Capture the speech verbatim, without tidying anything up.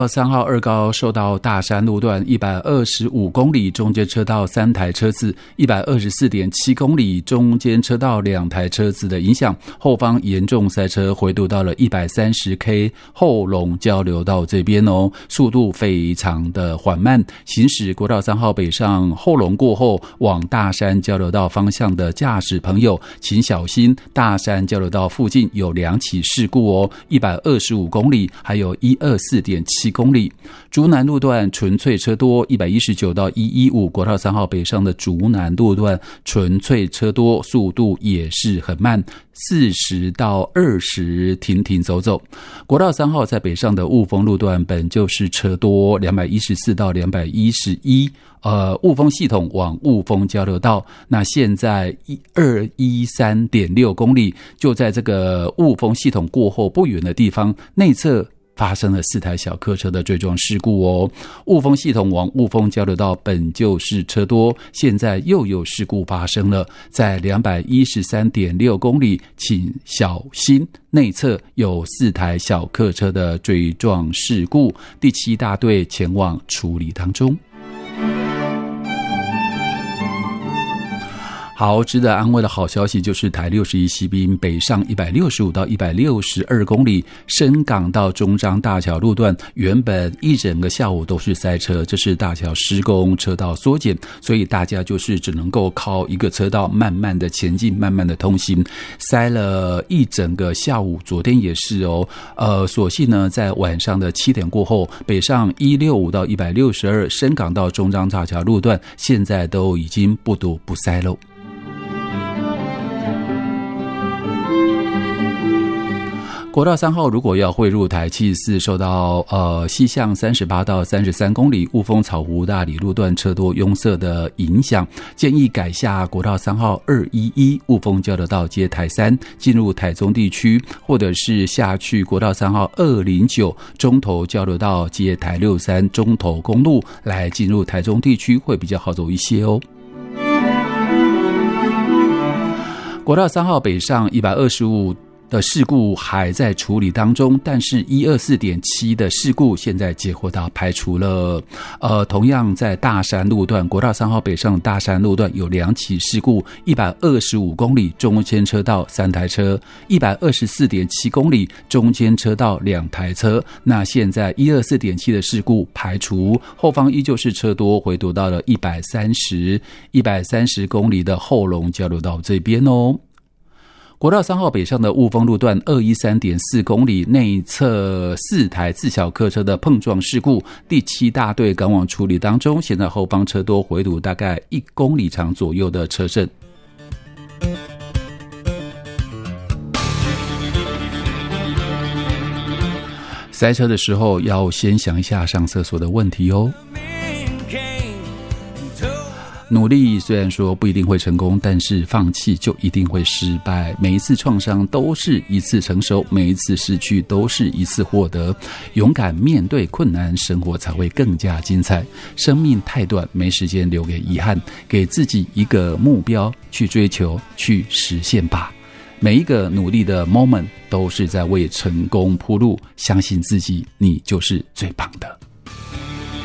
三号二高受到大山路段一百二十五公里中间车道三台车子 一百二十四点七公里中间车道两台车子的影响，后方严重塞车，回堵到了 一百三十 K 后龙交流道这边哦，速度非常的缓慢。行驶国道三号北上后龙过后往大山交流道方向的驾驶朋友请小心，大山交流道附近有两起事故哦，一百二十五公里还有 一百二十四点七公里。竹南路段纯粹车多，一百一十九到一百一十五国道三号北上的竹南路段纯粹车多，速度也是很慢，四十到二十停停走走。国道三号在北上的雾峰路段本就是车多，两百一十四到两百一十一呃，雾峰系统往雾峰交流道，那现在一二一三点六公里，就在这个雾峰系统过后不远的地方，内侧发生了四台小客车的追撞事故哦。雾峰系统往雾峰交流道本就是车多，现在又有事故发生了，在两百一十三点六公里，请小心内侧有四台小客车的追撞事故，第七大队前往处理当中。好，值得安慰的好消息就是台六十一西滨北上一百六十五到一百六十二公里，深港到中彰大桥路段原本一整个下午都是塞车，这是大桥施工车道缩减，所以大家就是只能够靠一个车道慢慢的前进，慢慢的通行，塞了一整个下午，昨天也是哦。呃，所幸呢在晚上的七点过后，北上一百六十五到一百六十二深港到中彰大桥路段现在都已经不堵不塞喽。国道三号如果要汇入台七十四，受到呃西向三十八到三十三公里雾峰草湖大里路段车多拥塞的影响，建议改下国道三号二一一雾峰交流道接台三进入台中地区，或者是下去国道三号二零九中投交流道接台六三中投公路来进入台中地区会比较好走一些哦。国道三号北上一百二十五的事故还在处理当中，但是一百二十四点七的事故现在结果到排除了。呃，同样在大山路段，国道三号北上大山路段有两起事故，一百二十五公里中间车道三台车，一百二十四点七公里中间车道两台车。那现在一百二十四点七的事故排除，后方依旧是车多，回堵到了一百三十一百三十公里的后龙交流道这边哦。国道三号北上的雾峰路段 二百一十三点四公里内侧四台自小客车的碰撞事故，第七大队赶往处理当中，现在后方车多，回堵大概一公里长左右的车阵。塞车的时候要先想一下上厕所的问题哦。努力虽然说不一定会成功，但是放弃就一定会失败。每一次创伤都是一次成熟，每一次失去都是一次获得。勇敢面对困难，生活才会更加精彩。生命太短，没时间留给遗憾，给自己一个目标去追求，去实现吧。每一个努力的 moment 都是在为成功铺路，相信自己，你就是最棒的。